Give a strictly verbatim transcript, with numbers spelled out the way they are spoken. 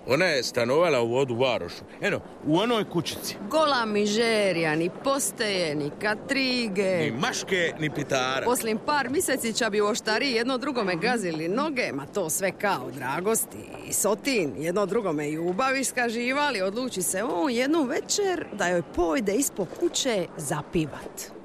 Ona je stanovala u Odu Varošu. Eno, u onoj kućici. Gola mižerija, ni posteje, ni katrige. Ni maške, ni pitara. Poslim par mjesecića bi u oštariji jedno drugome gazili noge, ma to sve kao dragosti i sotin, jedno drugome ljubav iskaživali, odluči se on jednu večer da joj pojde ispod kuće zapivat.